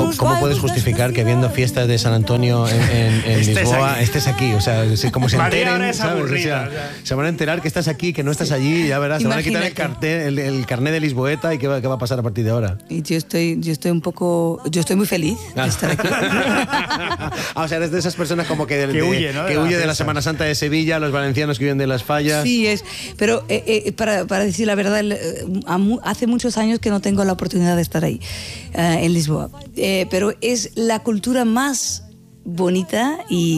¿Cómo puedes justificar que viendo fiestas de San Antonio en Lisboa estés aquí? O sea, como se enteren, ¿sabes? O sea, se van a enterar que estás aquí, que no estás allí, ya verás, se van a quitar el carnet de lisboeta y qué va a pasar a partir de ahora. Y yo estoy muy feliz de estar aquí. O sea, eres de esas personas como que huye, ¿no? que huye de la Semana Santa de Sevilla, los valencianos que huyen de las fallas. Sí, pero para decir la verdad, hace muchos años que no tengo la oportunidad de estar ahí, en Lisboa. Pero es la cultura más bonita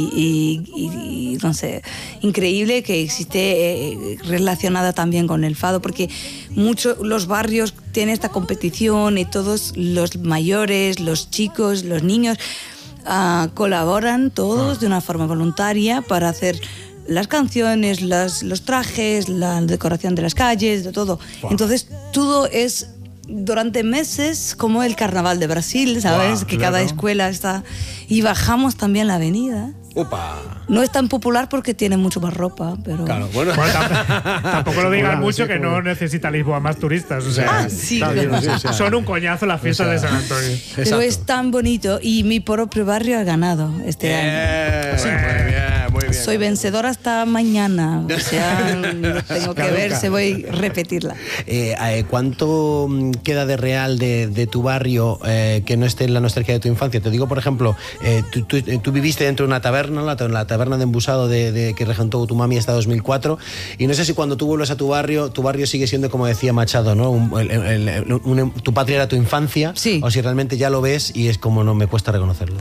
y no sé, increíble que existe, relacionada también con el fado, porque los barrios tienen esta competición y todos los mayores, los chicos, los niños colaboran todos de una forma voluntaria para hacer las canciones, los trajes, la decoración de las calles, de todo. Wow. Entonces todo es durante meses como el carnaval de Brasil, ¿sabes? Wow, que claro. Cada escuela está... Y bajamos también la avenida. ¡Upa! No es tan popular porque tiene mucho más ropa, pero... Claro, bueno tampoco lo digas mucho, que no necesita Lisboa más turistas. O sea, sí, son un coñazo las fiestas de San Antonio. Pero exacto. Es tan bonito y mi propio barrio ha ganado este año. Sí. Muy bien. Soy vencedora hasta mañana, o sea, tengo que ver si voy a repetirla. ¿Cuánto queda de real de tu barrio que no esté en la nostalgia de tu infancia? Te digo, por ejemplo, tú viviste dentro de una taberna, la taberna de Embusado que regentó tu mami hasta 2004, y no sé si cuando tú vuelves a tu barrio sigue siendo, como decía Machado, ¿no? Tu patria era tu infancia, sí. O si realmente ya lo ves y es como no me cuesta reconocerlo.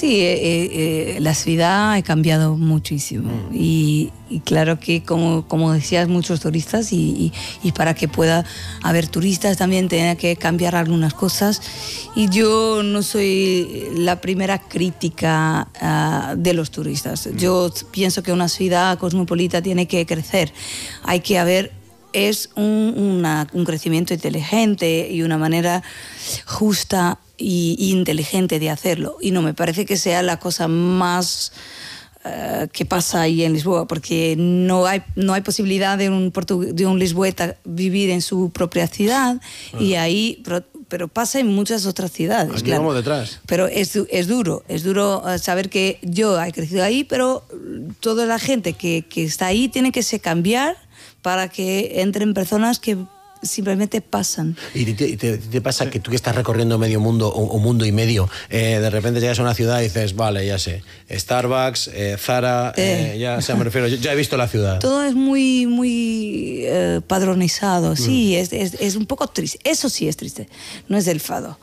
Sí, la ciudad ha cambiado muchísimo. Y claro que, como decías, muchos turistas y para que pueda haber turistas también tiene que cambiar algunas cosas. Y yo no soy la primera crítica de los turistas. Yo pienso que una ciudad cosmopolita tiene que crecer. Hay que haber... Es un crecimiento inteligente y una manera justa e inteligente de hacerlo. Y no me parece que sea la cosa más... que pasa ahí en Lisboa, porque no hay posibilidad de un lisboeta vivir en su propia ciudad, y ahí, pero pasa en muchas otras ciudades. Aquí claro. Vamos detrás. Pero es duro saber que yo he crecido ahí, pero toda la gente que está ahí tiene que se cambiar para que entren personas que simplemente pasan. ¿Y te pasa que tú que estás recorriendo medio mundo o mundo y medio, de repente llegas a una ciudad y dices, vale, ya sé, Starbucks, Zara, ya me refiero, ya he visto la ciudad? Todo es muy padronizado, sí, es un poco triste. Eso sí es triste, no es del fado.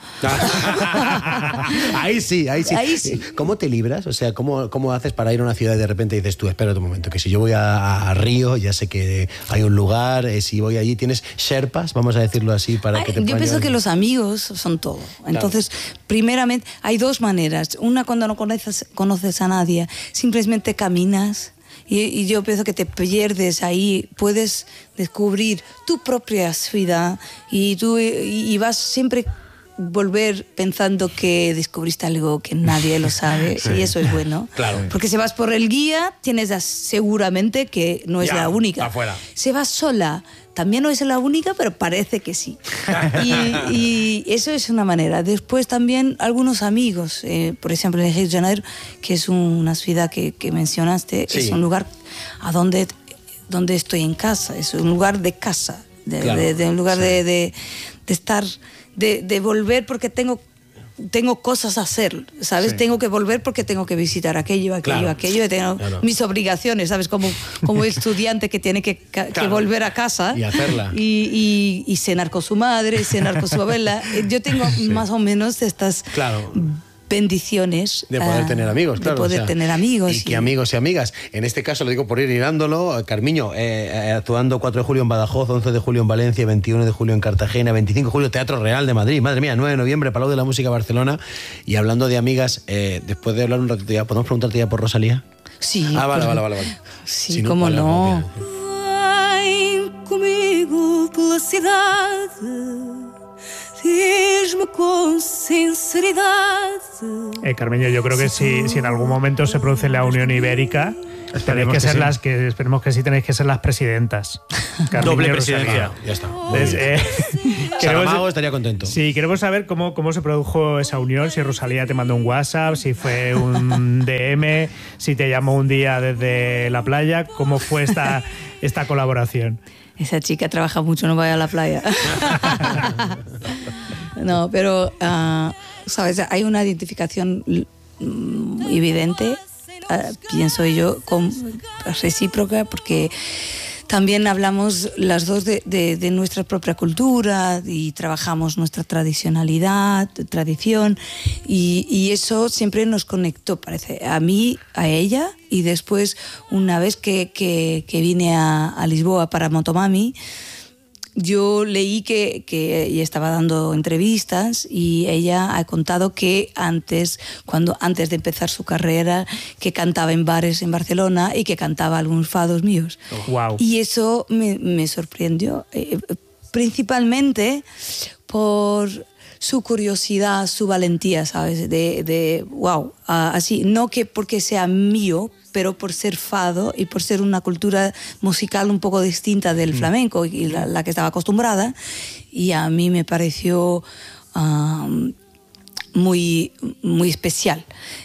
Ahí sí. ¿Cómo te libras? O sea, ¿cómo haces para ir a una ciudad y de repente dices tú, espérate un momento, que si yo voy a Río, ya sé que hay un lugar, si voy allí, tienes Sherpas, vamos a decirlo así, para que te Yo pienso que los amigos son todo. Entonces, primeramente, hay dos maneras. Una, cuando no conoces a nadie, simplemente caminas, y yo pienso que te pierdes ahí, puedes descubrir tu propia ciudad y vas siempre volver pensando que descubriste algo que nadie lo sabe. Sí. Y eso es bueno. Claro. Porque si vas por el guía, tienes seguramente que no es la única. Afuera. Si vas sola, también no es la única, pero parece que sí. y eso es una manera. Después también algunos amigos, por ejemplo en Rio de Janeiro, que es una ciudad que mencionaste, sí. Es un lugar donde estoy en casa, es un lugar de casa, de un lugar de estar, de volver porque tengo cosas a hacer, ¿sabes? Sí. Tengo que volver porque tengo que visitar aquello, tengo mis obligaciones, ¿sabes? Como estudiante que tiene que volver a casa y hacerla. Y cenar con su madre, cenar con su abuela. Yo tengo más o menos estas... bendiciones de poder tener amigos, claro, de poder tener amigos y que amigos y amigas, en este caso lo digo por ir hilándolo, Carmiño, actuando 4 de julio en Badajoz, 11 de julio en Valencia, 21 de julio en Cartagena, 25 de julio Teatro Real de Madrid, madre mía, 9 de noviembre Palau de la Música Barcelona. Y hablando de amigas, después de hablar un ratito ya, ¿podemos preguntarte ya por Rosalía? Sí. Vale. Sí, si no, cómo no. Vem comigo pela cidade, diz-me con sinceridad. Carmeño, yo creo que si en algún momento se produce la Unión Ibérica, esperemos que sí tenéis que ser las presidentas. Doble presidencia. Ya está. Saramago estaría contento. Sí, queremos saber cómo se produjo esa unión, si Rosalía te mandó un WhatsApp, si fue un DM, si te llamó un día desde la playa, cómo fue esta colaboración. Esa chica trabaja mucho, no vaya a la playa. No, pero, ¿sabes? Hay una identificación evidente, pienso yo, recíproca, porque también hablamos las dos de nuestra propia cultura y trabajamos nuestra tradición, y eso siempre nos conectó, parece, a mí, a ella, y después una vez que vine a Lisboa para Motomami, yo leí que ella estaba dando entrevistas y ella ha contado que antes de empezar su carrera, que cantaba en bares en Barcelona y que cantaba algunos fados míos. Oh, wow. Y eso me sorprendió, principalmente por su curiosidad, su valentía, ¿sabes? De wow, así, no que porque sea mío, pero por ser fado y por ser una cultura musical un poco distinta del flamenco y la que estaba acostumbrada, y a mí me pareció muy, muy especial,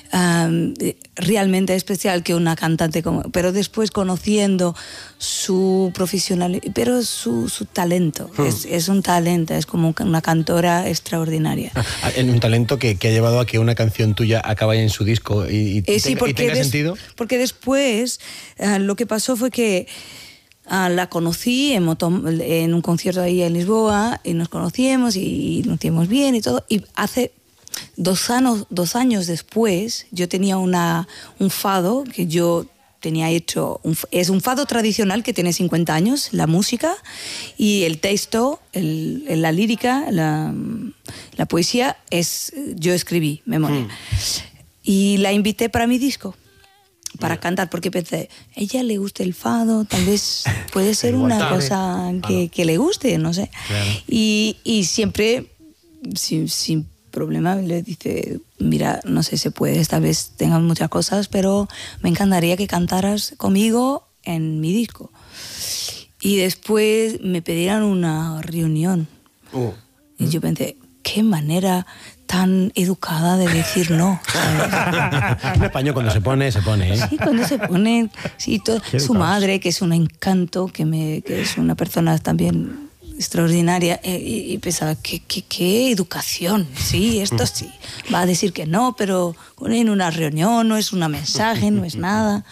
realmente especial que una cantante pero después conociendo su profesionalidad, pero su talento, es un talento, es como una cantora extraordinaria. Un talento que ha llevado a que una canción tuya acabe en su disco y tenga sentido. Porque después lo que pasó fue que la conocí en un concierto ahí en Lisboa y nos conocíamos y nos hicimos bien y todo, y hace 2 años después yo tenía un fado que yo tenía hecho, es un fado tradicional que tiene 50 años, la música y el texto, la lírica, la poesía, yo escribí, memoria. Y la invité para mi disco, para cantar, porque pensé, ella le gusta el fado, tal vez puede ser una cosa que le guste, no sé. Claro. Y siempre, sin problema, le dice, mira, no sé si puedes, tal vez tengas muchas cosas, pero me encantaría que cantaras conmigo en mi disco. Y después me pidieron una reunión. Y yo pensé, qué manera tan educada de decir no. Un español cuando se pone, ¿eh? Sí, cuando se pone, sí, su madre, que es un encanto, que es una persona también extraordinaria, y pensaba, ¿qué educación? Sí, esto sí. Va a decir que no, pero en una reunión no es un mensaje, no es nada.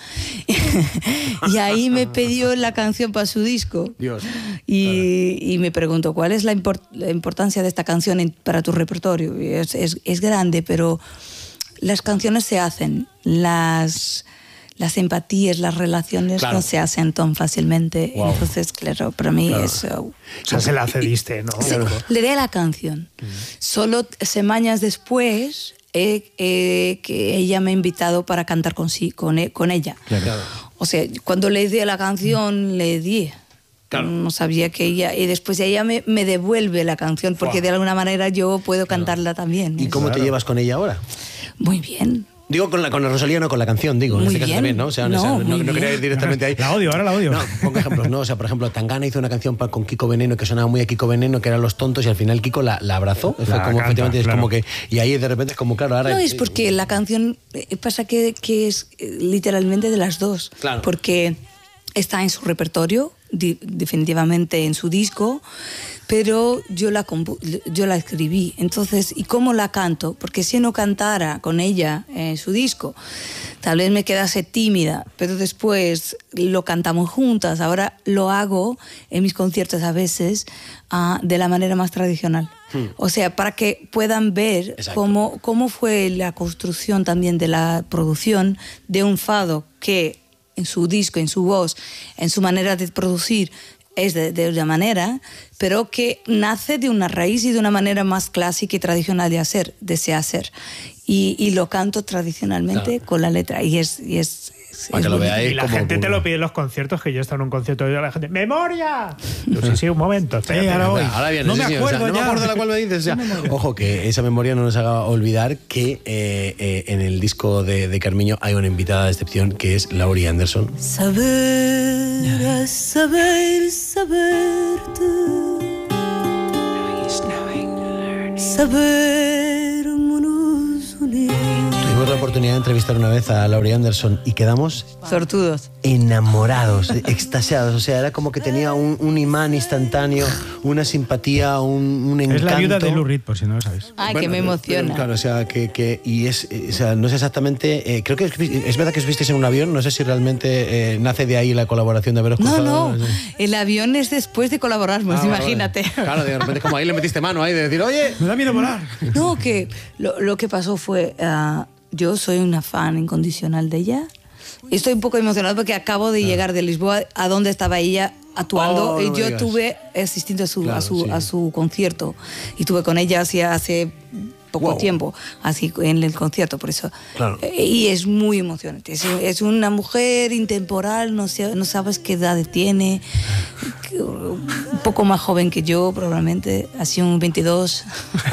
Y ahí me pidió la canción para su disco. Dios. Y me preguntó, ¿cuál es la importancia de esta canción para tu repertorio? Y es grande, pero las canciones se hacen, las empatías, las relaciones no se hacen tan fácilmente. Wow. Entonces, claro, para mí es... o sea, se la cediste, ¿no? Sí, le di la canción. Solo semanas después que ella me ha invitado para cantar con ella. Claro. O sea, cuando le di la canción, le di. Claro. No sabía que ella... Y después ella me devuelve la canción, porque de alguna manera yo puedo cantarla también. ¿Y cómo te llevas con ella ahora? Muy bien. Digo con la Rosalía, no con la canción, digo. Muy en este caso bien. también, ¿no? O sea, no quería ir directamente ahí. Ahora la odio. No, pongo ejemplos, ¿no? O sea, por ejemplo, Tangana hizo una canción con Kiko Veneno que sonaba muy a Kiko Veneno, que eran Los Tontos, y al final Kiko la abrazó. Fue como, efectivamente, es como que... Y ahí de repente es como, claro, ahora... No, es porque la canción pasa que es literalmente de las dos. Claro. Porque está en su repertorio, definitivamente en su disco, pero yo la escribí. Entonces, ¿y cómo la canto? Porque si no cantara con ella en su disco, tal vez me quedase tímida, pero después lo cantamos juntas. Ahora lo hago en mis conciertos a veces de la manera más tradicional. O sea, para que puedan ver cómo fue la construcción también de la producción de un fado que en su disco, en su voz, en su manera de producir, es de una manera, pero que nace de una raíz y de una manera más clásica y tradicional de hacer. Y lo canto tradicionalmente con la letra. Y es Para que lo veáis. Y la gente te lo pide en los conciertos, que yo he estado en un concierto y la gente, ¡memoria! Sí, un momento, espérate. Ahora viene, no me acuerdo, no me acuerdo de la cual me dices. O sea, ojo, que esa memoria no nos haga olvidar que en el disco de Carmiño hay una invitada de excepción que es Laurie Anderson. Saber, saberte. Sabernos unir. Tuvimos la oportunidad de entrevistar una vez a Laurie Anderson y quedamos Sortudos. enamorados, extasiados. O sea, era como que tenía un imán instantáneo, una simpatía, un encanto. Es la viuda de Lou Reed, por si no lo sabéis. Ay, que me emociona. Claro, o sea, o sea, no sé exactamente, creo que es verdad que os visteis en un avión, no sé si realmente nace de ahí la colaboración de haberos cruzado. No, el avión es después de colaborarnos, imagínate. Vale. Claro, de repente como ahí le metiste mano ahí de decir, oye, Me da miedo volar. No, que lo que pasó fue, yo soy una fan incondicional de ella. Estoy un poco emocionada porque acabo de llegar de Lisboa a donde estaba ella actuando y yo estuve asistiendo a su concierto y estuve con ella hace poco tiempo, así en el concierto, por eso. Claro. Y es muy emocionante. Es una mujer intemporal, no sabes qué edad tiene, un poco más joven que yo, probablemente, así un 22.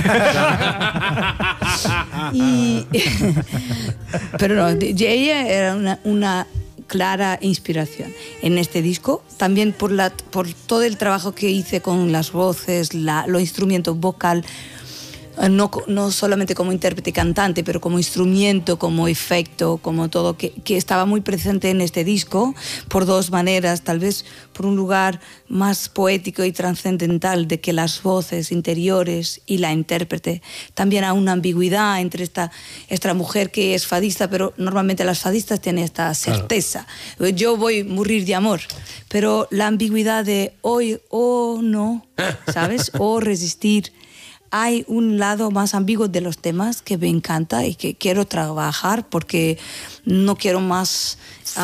Pero no, ella era una clara inspiración en este disco, también por todo el trabajo que hice con las voces, los instrumentos vocal, no solamente como intérprete y cantante, pero como instrumento, como efecto, como todo, que estaba muy presente en este disco por dos maneras, tal vez por un lugar más poético y trascendental de que las voces interiores y la intérprete. También hay una ambigüedad entre esta mujer que es fadista, pero normalmente las fadistas tienen esta certeza. Claro. Yo voy a morir de amor, pero la ambigüedad de hoy o no, ¿sabes? O resistir. Hay un lado más ambiguo de los temas que me encanta y que quiero trabajar porque no quiero más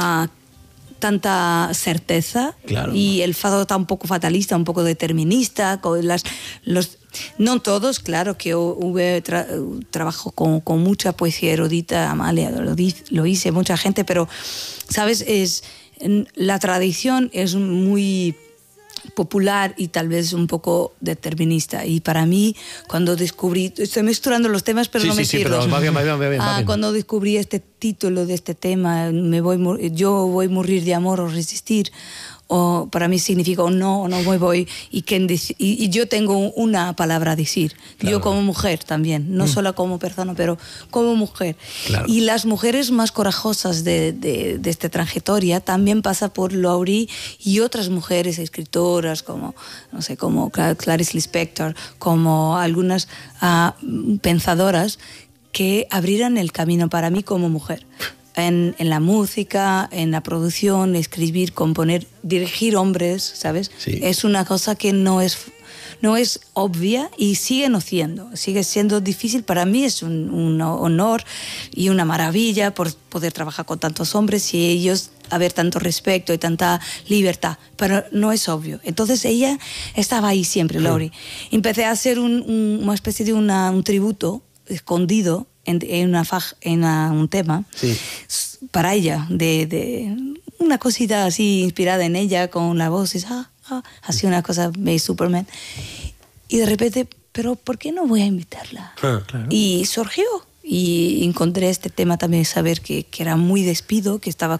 tanta certeza. Claro. Y el fado está un poco fatalista, un poco determinista. No todos, claro, que trabajo con mucha poesía erudita, Amalia lo hice, mucha gente, pero, ¿sabes? La tradición es muy popular y tal vez un poco determinista, y para mí cuando descubrí, estoy mezclando los temas pero no me pierdo, pero va bien. Cuando descubrí este título de este tema, yo voy a morir de amor o resistir, o para mí significa o no voy, y yo tengo una palabra a decir, claro. Yo como mujer también, no solo como persona, pero como mujer, claro. Y las mujeres más corajosas de esta trayectoria también pasa por Laurie y otras mujeres escritoras como Clarice Lispector, como algunas pensadoras que abrieran el camino para mí como mujer. En la música, en la producción, escribir, componer, dirigir hombres, ¿sabes? Sí. Es una cosa que no es obvia y sigue siendo difícil. Para mí es un honor y una maravilla por poder trabajar con tantos hombres y ellos haber tanto respeto y tanta libertad, pero no es obvio. Entonces ella estaba ahí siempre, Laurie. Empecé a hacer una especie de un tributo escondido en un tema, sí, para ella, de una cosita así inspirada en ella, con la voz, así una cosa de Superman. Y de repente, pero ¿por qué no voy a invitarla? Claro. Y surgió. Y encontré este tema también, saber que era muy despido, que estaba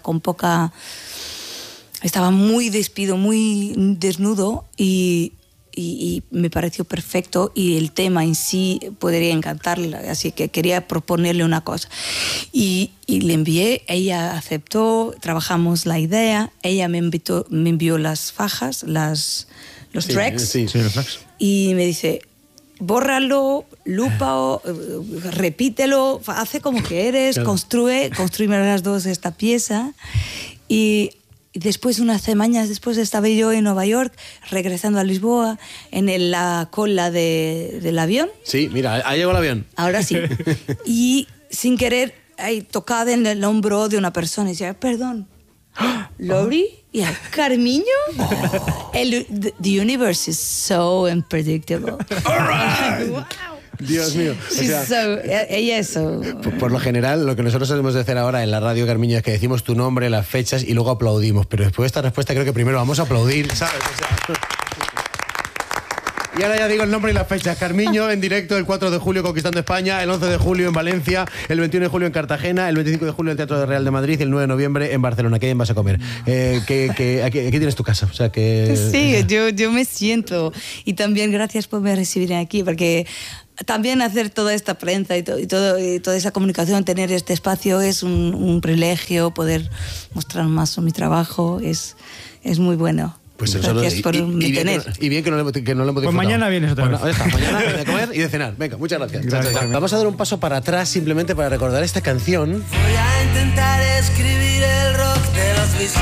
muy despido, muy desnudo, y me pareció perfecto, y el tema en sí podría encantarle, así que quería proponerle una cosa. Y le envié, ella aceptó, trabajamos la idea, ella me envió las fajas, los tracks, sí, los tracks. Y me dice, bórralo, lúpalo, repítelo, hace como que eres, claro. Construime las dos esta pieza. Y después, unas semanas después, estaba yo en Nueva York, regresando a Lisboa, en la cola del avión. Sí, mira, ahí llegó el avión. Ahora sí. Y sin querer, tocada en el hombro de una persona, y decía, perdón, Laurie, y a Carmiño. The universe is so unpredictable. All right. Wow. Dios mío. Ella es so. Por lo general, lo que nosotros solemos hacer ahora en la radio, Carmiño, es que decimos tu nombre, las fechas y luego aplaudimos. Pero después de esta respuesta creo que primero vamos a aplaudir, ¿sabes? Y ahora ya digo el nombre y las fechas. Carmiño en directo el 4 de julio conquistando España, el 11 de julio en Valencia, el 21 de julio en Cartagena, el 25 de julio en el Teatro de Real de Madrid y el 9 de noviembre en Barcelona. ¿Qué vas a comer? Aquí tienes tu casa. O sea que... Sí, yo me siento. Y también gracias por me recibir aquí, porque también hacer toda esta prensa y toda esa comunicación, tener este espacio es un privilegio, poder mostrar más mi trabajo es muy bueno. Pues gracias por tener. Y bien que no le hemos Pues mañana vienes otra vez. Esta, mañana de comer y de cenar. Venga, muchas gracias. Vamos a dar un paso para atrás simplemente para recordar esta canción. Voy a intentar escribir el rock de los vicios.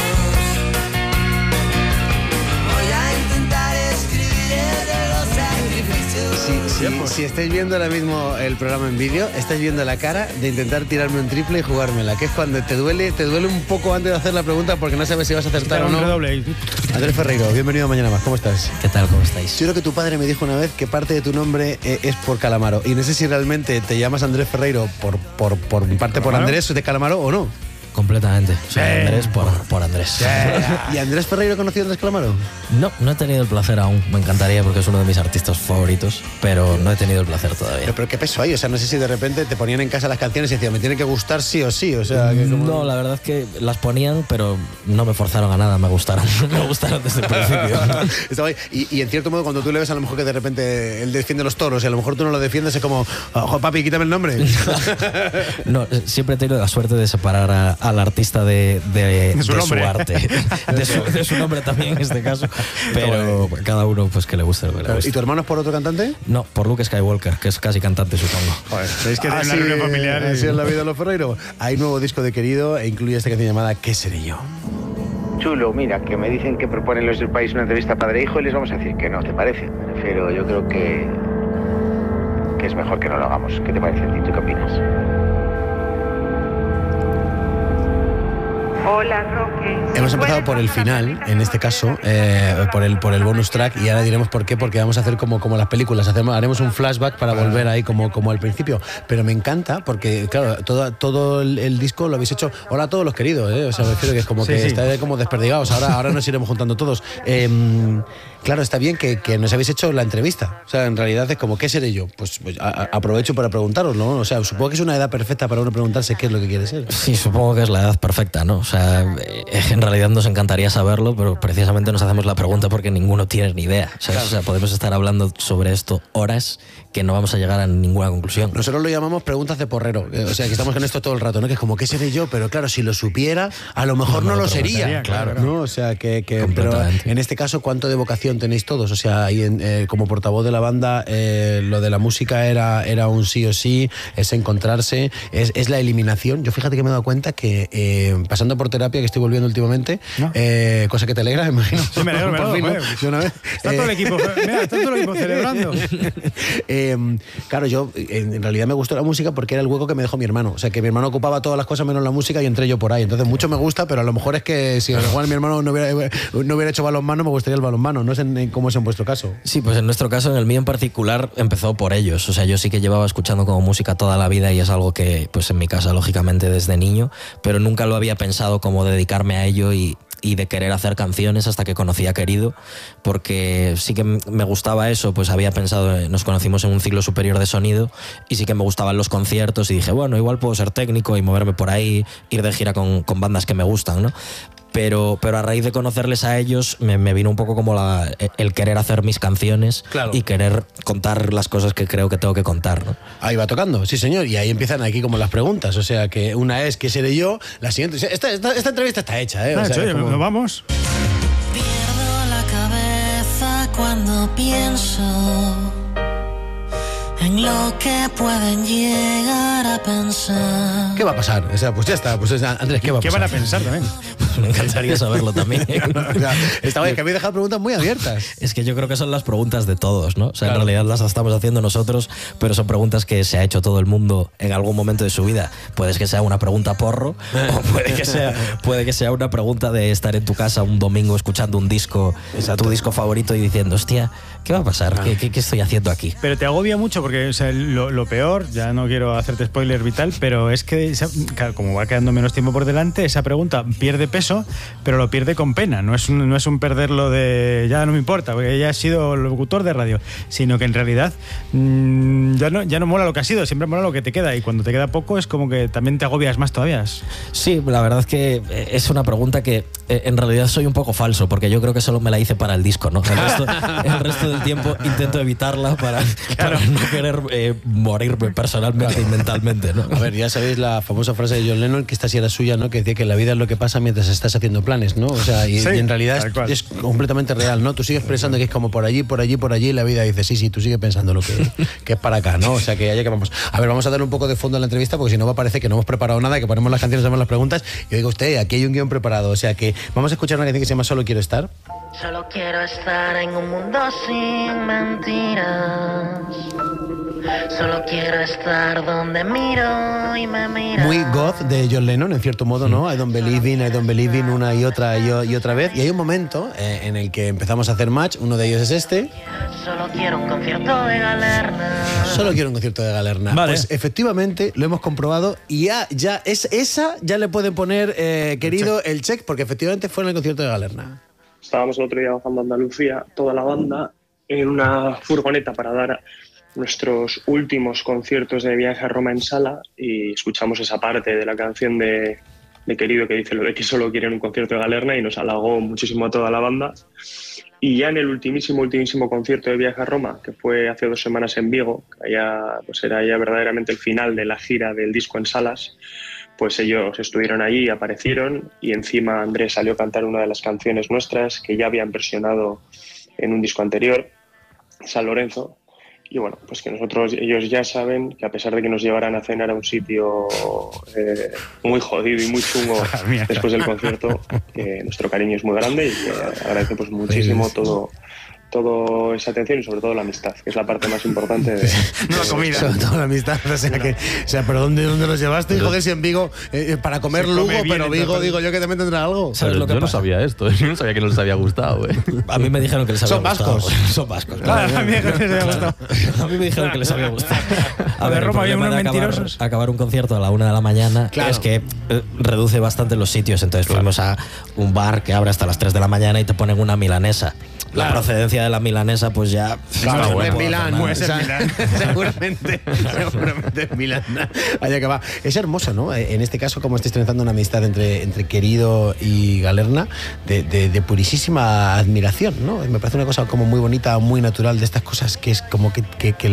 Voy a intentar escribir el de los sacrificios. Si estáis viendo ahora mismo el programa en vídeo, estáis viendo la cara de intentar tirarme un triple y jugármela, que es cuando te duele un poco antes de hacer la pregunta porque no sabes si vas a acertar o no. Andrés Ferreiro, bienvenido a Mañana Más, ¿cómo estás? ¿Qué tal? ¿Cómo estáis? Yo creo que tu padre me dijo una vez que parte de tu nombre es por Calamaro, y no sé si realmente te llamas Andrés Ferreiro por Andrés de Calamaro o no. Completamente. Soy Andrés por Andrés. ¿Y Andrés Ferreiro conoció a Andrés Calamaro? No he tenido el placer aún. Me encantaría porque es uno de mis artistas favoritos, pero no he tenido el placer todavía. Pero qué peso hay, o sea, no sé si de repente te ponían en casa las canciones y decían, me tienen que gustar sí o sí, o sea... Que como... No, la verdad es que las ponían, pero no me forzaron a nada, me gustaron desde el principio. Estaba ahí. Y en cierto modo, cuando tú le ves a lo mejor que de repente él defiende los toros y a lo mejor tú no lo defiendes, es como, ojo, papi, quítame el nombre. No, siempre he tenido la suerte de separar al artista de su arte, de su nombre también en este caso, pero cada uno pues que le guste lo que le guste. ¿Y tu hermano es por otro cantante? No, por Luke Skywalker, que es casi cantante, supongo. Joder, ¿sabéis que tiene una reunión familiar? Así es la vida de los Ferreiro. Hay nuevo disco de Querido e incluye esta canción llamada ¿Qué seré yo? Chulo, mira, que me dicen que proponen los del país una entrevista padre-hijo y les vamos a decir que no, ¿te parece? Pero yo creo que es mejor que no lo hagamos. ¿Qué te parece? ¿Tú qué opinas? Hola, Roque. Hemos empezado por el final, en este caso, por el bonus track, y ahora diremos por qué, porque vamos a hacer como las películas, haremos un flashback para volver ahí como al principio. Pero me encanta porque, claro, todo el disco lo habéis hecho, hola a todos los queridos, o sea, me refiero que es como que está como desperdigados, ahora nos iremos juntando todos. Claro, está bien que nos habéis hecho la entrevista, o sea, en realidad es como, ¿qué seré yo? Pues aprovecho para preguntaros, ¿no? O sea, supongo que es una edad perfecta para uno preguntarse qué es lo que quiere ser. Sí, supongo que es la edad perfecta, ¿no? O sea, en realidad nos encantaría saberlo, pero precisamente nos hacemos la pregunta porque ninguno tiene ni idea. O sea, podemos estar hablando sobre esto horas que no vamos a llegar a ninguna conclusión. Nosotros lo llamamos preguntas de porrero, o sea, que estamos con esto todo el rato, ¿no? Que es como, ¿qué seré yo? Pero claro, si lo supiera, a lo mejor no lo sería. Claro. ¿No? O sea, pero en este caso, ¿cuánto de vocación tenéis todos? O sea, ahí como portavoz de la banda, lo de la música era un sí o sí, es encontrarse, es la eliminación. Yo fíjate que me he dado cuenta que pasando por terapia, que estoy volviendo últimamente, ¿no? Cosa que te alegra, me imagino. Sí, me alegro. Está todo el equipo celebrando. Claro, yo en realidad me gustó la música porque era el hueco que me dejó mi hermano. O sea, que mi hermano ocupaba todas las cosas menos la música y entré yo por ahí. Entonces, mucho me gusta, pero a lo mejor es que si igual mi hermano no hubiera hecho balonmano, me gustaría el balonmano. No sé cómo es en vuestro caso. Sí, pues en nuestro caso, en el mío en particular, empezó por ellos. O sea, yo sí que llevaba escuchando como música toda la vida y es algo que, pues en mi casa, lógicamente, desde niño, pero nunca lo había pensado como dedicarme a ello y de querer hacer canciones hasta que conocí a Querido, porque sí que me gustaba eso, pues había pensado, nos conocimos en un ciclo superior de sonido y sí que me gustaban los conciertos y dije, bueno, igual puedo ser técnico y moverme por ahí, ir de gira con bandas que me gustan, ¿no? Pero a raíz de conocerles a ellos me vino un poco como el querer hacer mis canciones, claro, y querer contar las cosas que creo que tengo que contar, ¿no? Ahí va tocando, sí señor, y ahí empiezan aquí como las preguntas, o sea que una es ¿qué seré yo? La siguiente, esta entrevista está hecha, ¿eh? O sea, como... nos vamos. Pierdo la cabeza cuando pienso en lo que pueden llegar a pensar. ¿Qué va a pasar? O sea, pues ya está, pues Andrés, ¿qué va a pasar? ¿Qué van a pensar también? Me encantaría saberlo también. O sea, está bien, que habéis dejado preguntas muy abiertas. Es que yo creo que son las preguntas de todos, ¿no? O sea, Claro. en realidad las estamos haciendo nosotros, pero son preguntas que se ha hecho todo el mundo en algún momento de su vida. Puede que sea una pregunta porro, o puede que sea una pregunta de estar en tu casa un domingo escuchando un disco, tu disco favorito y diciendo, hostia, ¿qué va a pasar? ¿Qué estoy haciendo aquí? Pero te agobia mucho porque, o sea, lo peor, ya no quiero hacerte spoiler vital, pero es que, claro, como va quedando menos tiempo por delante, esa pregunta pierde peso, pero lo pierde con pena. No es un perderlo de ya no me importa, porque ya he sido locutor de radio, sino que en realidad ya no mola lo que has sido, siempre mola lo que te queda, y cuando te queda poco es como que también te agobias más todavía. Sí, la verdad es que es una pregunta que en realidad soy un poco falso, porque yo creo que solo me la hice para el disco, ¿no? El resto del tiempo intento evitarla para no querer morirme personalmente y mentalmente, ¿no? A ver, ya sabéis la famosa frase de John Lennon, que esta sí era suya, ¿no? Que decía que la vida es lo que pasa mientras estás haciendo planes, ¿no? O sea, y en realidad es completamente real, ¿no? Tú sigues pensando que es como por allí, y la vida dice, sí, tú sigues pensando lo que es para acá, ¿no? O sea, que allá que vamos. A ver, vamos a darle un poco de fondo a la entrevista, porque si no va a parecer que no hemos preparado nada, que ponemos las canciones, hacemos las preguntas, y digo, usted, aquí hay un guión preparado. O sea, que vamos a escuchar una canción que se llama Solo quiero estar. Solo quiero estar en un mundo sin mentiras. Solo quiero estar donde miro y me mira. Muy goth de John Lennon, en cierto modo, ¿no? I don't believe in, una y otra vez. Y hay un momento en el que empezamos a hacer match, uno de ellos es este. Solo quiero un concierto de Galerna. Solo quiero un concierto de Galerna. Vale. Pues efectivamente lo hemos comprobado y esa ya le pueden poner, querido, el check, porque efectivamente fue en el concierto de Galerna. Estábamos el otro día bajando a Andalucía, toda la banda, en una furgoneta para dar nuestros últimos conciertos de Viaje a Roma en sala, y escuchamos esa parte de la canción de Querido que dice lo de que solo quieren un concierto de Galerna, y nos halagó muchísimo a toda la banda. Y ya en el ultimísimo concierto de Viaje a Roma, que fue hace 2 semanas en Vigo, que allá, pues era ya verdaderamente el final de la gira del disco en salas, pues ellos estuvieron allí, aparecieron, y encima Andrés salió a cantar una de las canciones nuestras que ya habían versionado en un disco anterior, San Lorenzo. Y bueno, pues que ellos ya saben que a pesar de que nos llevaran a cenar a un sitio muy jodido y muy chungo después del concierto, que nuestro cariño es muy grande y que agradece pues muchísimo todo esa atención, y sobre todo la amistad, que es la parte más importante de No la comida. Sobre todo la amistad. Pero ¿dónde los llevaste? Joder, si en Vigo, para comer Lugo, pero Vigo, digo yo que también tendrá algo. ¿Sabes lo que yo no pasa? sabía esto, yo no sabía que no les había gustado, A mí me dijeron que les había gustado. Son vascos. Claro, a mí me dijeron que les había gustado. A ver, Roma había unos mentirosos. Acabar un concierto a la 1 de la mañana es que reduce bastante los sitios. Entonces fuimos a un bar que abre hasta las 3 de la mañana y te ponen una milanesa. La procedencia de la milanesa, pues ya... Claro, en Milán. Puede ser Milán. Seguramente en Milán. Allá que va. Es hermoso, ¿no? En este caso, como estáis trenzando una amistad entre Querido y Galerna, de purísima admiración, ¿no? Me parece una cosa como muy bonita, muy natural, de estas cosas que es como que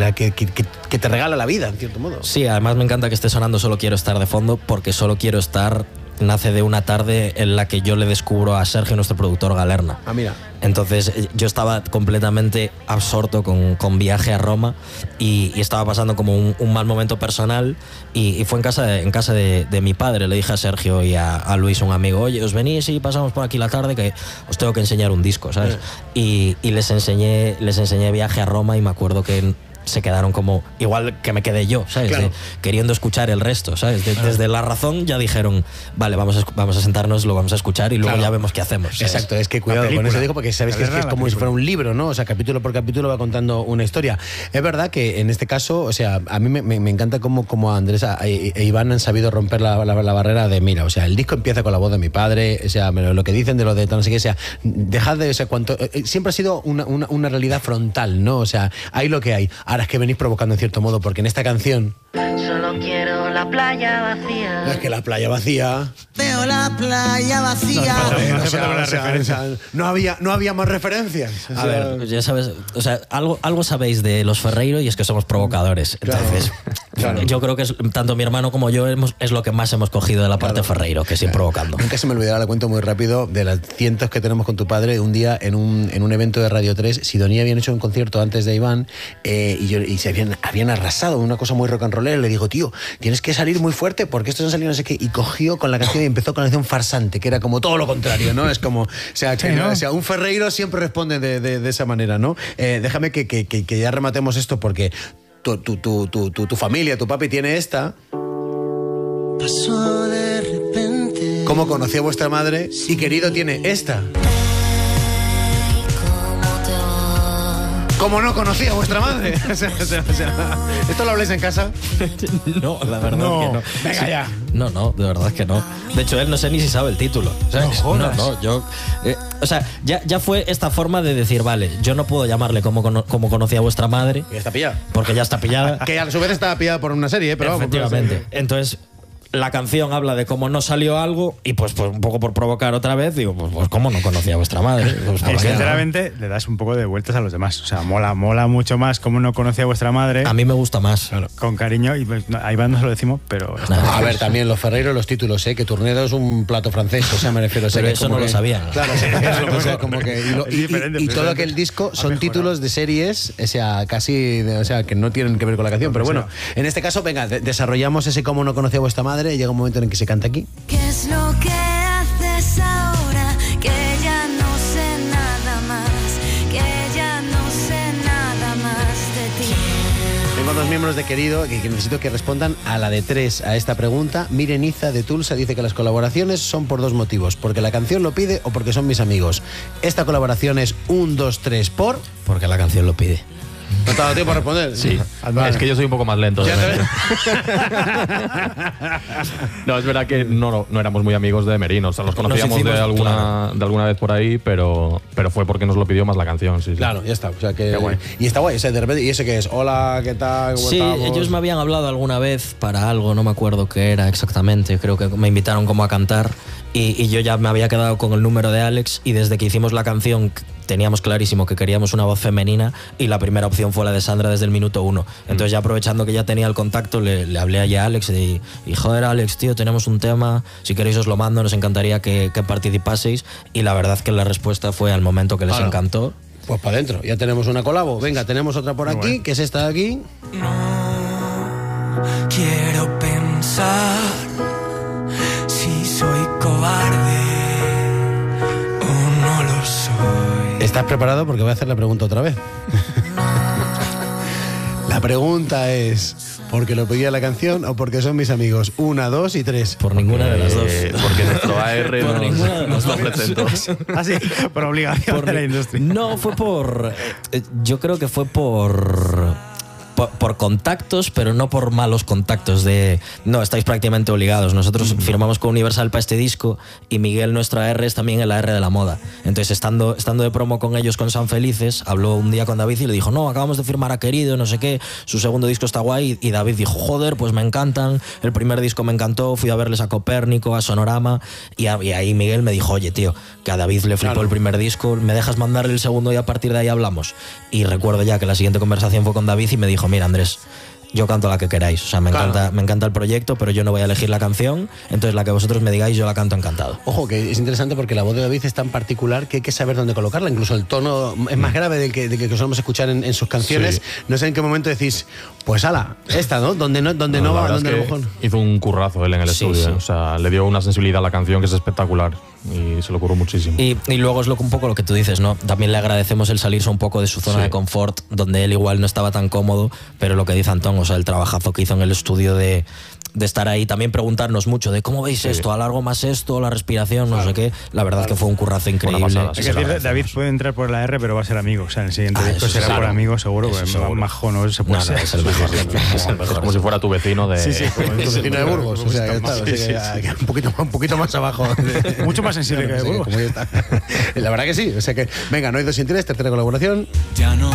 te regala la vida, en cierto modo. Sí, además me encanta que esté sonando Solo quiero estar de fondo, porque Solo quiero estar nace de una tarde en la que yo le descubro a Sergio, nuestro productor, Galerna. Ah, mira. Entonces yo estaba completamente absorto con Viaje a Roma y estaba pasando como un mal momento personal, y fue en casa de mi padre. Le dije a Sergio y a Luis, un amigo, oye, os venís y pasamos por aquí la tarde, que os tengo que enseñar un disco, ¿sabes? Y les enseñé Viaje a Roma, y me acuerdo que se quedaron como igual que me quedé yo, ¿sabes? Claro. Queriendo escuchar el resto, ¿sabes? Desde La Razón ya dijeron, vale, vamos a sentarnos, lo vamos a escuchar y luego ya vemos qué hacemos, ¿sabes? Exacto, es que cuidado con eso, digo, porque sabes que es como si fuera un libro, ¿no? O sea, capítulo por capítulo va contando una historia. Es verdad que en este caso, o sea, a mí me encanta cómo Andrés e Iván han sabido romper la barrera de, mira, o sea, el disco empieza con la voz de mi padre, o sea, lo que dicen de lo de no sé qué, o sea, dejad de, o sea, siempre ha sido una realidad frontal, ¿no? O sea, hay lo que hay. Ahora es que venís provocando en cierto modo, porque en esta canción... Solo quiero la playa vacía. Es que la playa vacía... Veo la playa vacía. No había más referencias. A ver, pues ya sabes, o sea, algo sabéis de los Ferreiro, y es que somos provocadores. Entonces, yo creo que tanto mi hermano como yo es lo que más hemos cogido de la parte Ferreiro, que es ir provocando. Nunca se me olvidará, le cuento muy rápido, de las cientos que tenemos con tu padre. Un día en un evento de Radio 3, Sidonia habían hecho un concierto antes de Iván, y y se habían arrasado, una cosa muy rock and rollera. Le digo, tío, tienes que salir muy fuerte porque estos han salido no sé qué. Y cogió con la canción y empezó con la canción Farsante, que era como todo lo contrario, ¿no? Es como, o sea, un Ferreiro siempre responde de esa manera, ¿no? Déjame que ya rematemos esto porque tu familia, tu papi tiene esta. Pasó de repente. ¿Cómo conocí a vuestra madre? Y Querido tiene esta. ¿Cómo no conocí a vuestra madre? ¿Esto lo habláis en casa? No, la verdad que no. Venga ya. No, de verdad que no. De hecho, él no sé ni si sabe el título. Yo... o sea, ya fue esta forma de decir, vale, yo no puedo llamarle como conocí a vuestra madre. Ya está pillada. Porque ya está pillada. Que a su vez está pillada por una serie, pero vamos. Efectivamente. Entonces... La canción habla de cómo no salió algo y pues un poco por provocar otra vez, digo, pues cómo no conocía a vuestra madre. Pues, y sinceramente le das un poco de vueltas a los demás. O sea, mola mucho más cómo no conocía a vuestra madre. A mí me gusta más. Claro, con cariño, y pues, ahí va, no se lo decimos, pero... A ver, también los Ferreiro, los títulos, que Tornado es un plato francés, o sea, me refiero... Pero eso no lo sabían. Claro, o sea, como que... Y todo aquel disco son títulos de series, o sea, casi... O sea, que no tienen que ver con la canción, pero bueno, en este caso, venga, desarrollamos ese cómo no conocía a vuestra madre y llega un momento en el que se canta aquí. ¿Qué es lo que haces ahora? Que ya no sé nada más, que ya no sé nada más de ti. Tengo dos miembros de Querido que necesito que respondan a la de 3 a esta pregunta. Miren Iza de Tulsa dice que las colaboraciones son por 2 motivos, porque la canción lo pide o porque son mis amigos. Esta colaboración es 1, 2, 3 por... Porque la canción lo pide. ¿No te ha dado tiempo a responder? Sí. Es que yo soy un poco más lento. No, es verdad que no éramos muy amigos de Merino. O sea, los conocíamos de alguna vez por ahí, pero fue porque nos lo pidió más la canción. Sí. Claro, ya está. O sea que... Y está guay. O sea, de repente, ¿y ese qué es? Hola, ¿qué tal? ¿Cómo estamos? Ellos me habían hablado alguna vez para algo, no me acuerdo qué era exactamente. Creo que me invitaron como a cantar y yo ya me había quedado con el número de Alex y desde que hicimos la canción teníamos clarísimo que queríamos una voz femenina y la primera opción fue la de Sandra desde el minuto 1. Entonces ya aprovechando que ya tenía el contacto le hablé allí a Alex y joder Alex, tío, tenemos un tema, si queréis os lo mando, nos encantaría que participaseis y la verdad que la respuesta fue al momento que les encantó. Pues para adentro, ya tenemos una colabo. Venga, tenemos otra por aquí, que es esta de aquí. No quiero pensar si soy cobarde o no lo soy. ¿Estás preparado? Porque voy a hacer la pregunta otra vez. La pregunta es, ¿porque lo pedía la canción o porque son mis amigos? 1, 2 y 3. Por ninguna de las dos. Porque nuestro AR por ninguna de las nos lo presentó. Así, por obligación de la industria. No, fue por... yo creo que fue por contactos, pero no por malos contactos no, estáis prácticamente obligados. Nosotros firmamos con Universal para este disco y Miguel, nuestra AR, es también el AR de la moda. Entonces, estando de promo con ellos con San Felices, habló un día con David y le dijo, no, acabamos de firmar a Querido, no sé qué, su segundo disco está guay, y David dijo, joder, pues me encantan, el primer disco me encantó, fui a verles a Copérnico, a Sonorama, y ahí Miguel me dijo, oye, tío, que a David le flipó el primer disco, ¿me dejas mandarle el segundo y a partir de ahí hablamos? Y recuerdo ya que la siguiente conversación fue con David y me dijo, mira, Andrés, yo canto la que queráis, o sea, me encanta el proyecto, pero yo no voy a elegir la canción, entonces la que vosotros me digáis yo la canto encantado. Ojo, que es interesante porque la voz de David es tan particular que hay que saber dónde colocarla, incluso el tono es más grave del que solemos escuchar en sus canciones. Sí. No sé en qué momento decís, pues ala, esta, ¿no? Donde no va, donde a lo mejor... Hizo un currazo él en el estudio, sí. O sea, le dio una sensibilidad a la canción que es espectacular y se lo curró muchísimo. Y luego es un poco lo que tú dices, ¿no? También le agradecemos el salirse un poco de su zona de confort, donde él igual no estaba tan cómodo, pero lo que dice Antón, o sea, el trabajazo que hizo en el estudio de estar ahí, también preguntarnos mucho de cómo veis esto, alargo más esto, la respiración, no sé qué. La verdad es que fue un currazo increíble. Hay que decir, David puede entrar por la R, pero va a ser amigo. O sea, en el siguiente disco será por amigo, seguro, porque majo no se puede ser. Es el mejor. Es como si fuera tu vecino de... Sí, como tu vecino de Burgos. O sea, un poquito más abajo. Mucho más sensible que de Burgos. La verdad que sí. O sea que, venga, no hay 2 sin 3, tercera colaboración. Ya no.